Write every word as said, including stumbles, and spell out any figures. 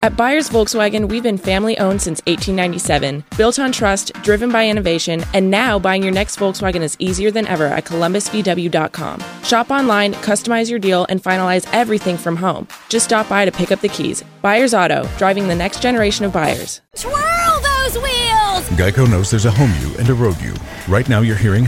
At Byers Volkswagen, we've been family-owned since eighteen ninety-seven, built on trust, driven by innovation, and now buying your next Volkswagen is easier than ever at columbus v w dot com. Shop online, customize your deal, and finalize everything from home. Just stop by to pick up the keys. Byers Auto, driving the next generation of buyers. Twirl those wheels! Geico knows there's a home you and a road you. Right now you're hearing